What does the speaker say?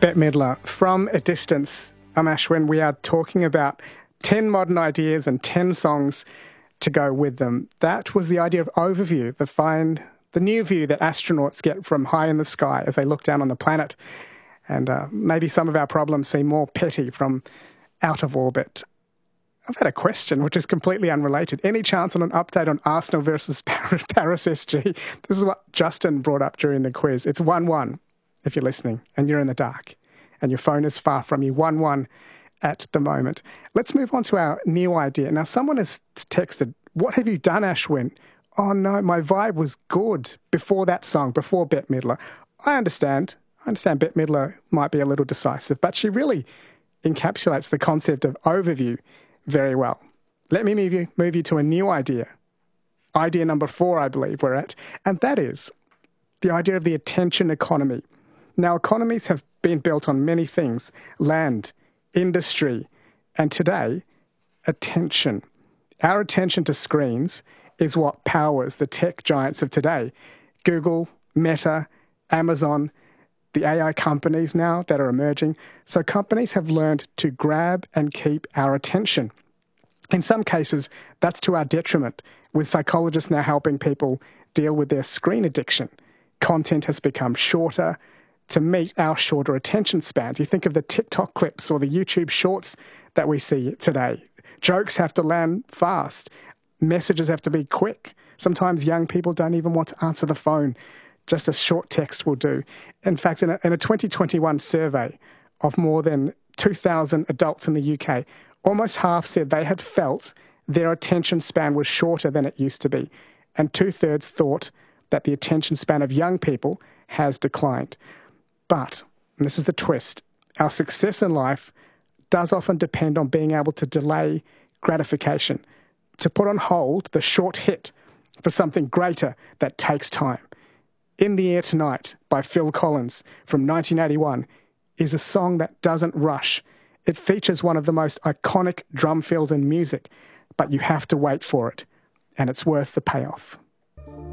Bette Midler, from a distance, I'm Ashwin. We are talking about 10 modern ideas and 10 songs to go with them. That was the idea of overview, the new view that astronauts get from high in the sky as they look down on the planet. And maybe some of our problems seem more petty from out of orbit. I've had a question which is completely unrelated. Any chance on an update on Arsenal versus Paris SG? This is what Justin brought up during the quiz. It's 1-1 if you're listening and you're in the dark and your phone is far from you. 1-1 at the moment. Let's move on to our new idea. Now, someone has texted, "What have you done, Ashwin?" Oh no, my vibe was good before that song, before Bette Midler. I understand Bette Midler might be a little decisive, but she really encapsulates the concept of overview very well. Let me move you to a new idea. Idea number 4, I believe we're at, and that is the idea of the attention economy. Now, economies have been built on many things: land, industry, and today, attention. Our attention to screens is what powers the tech giants of today. Google, Meta, Amazon, the AI companies now that are emerging. So companies have learned to grab and keep our attention. In some cases, that's to our detriment, with psychologists now helping people deal with their screen addiction. Content has become shorter to meet our shorter attention spans. You think of the TikTok clips or the YouTube shorts that we see today. Jokes have to land fast. Messages have to be quick. Sometimes young people don't even want to answer the phone. Just a short text will do. In fact, in a 2021 survey of more than 2,000 adults in the UK, almost half said they had felt their attention span was shorter than it used to be. And 2/3 thought that the attention span of young people has declined. But, and this is the twist, our success in life does often depend on being able to delay gratification, to put on hold the short hit for something greater that takes time. In the Air Tonight by Phil Collins from 1981 is a song that doesn't rush. It features one of the most iconic drum fills in music, but you have to wait for it, and it's worth the payoff.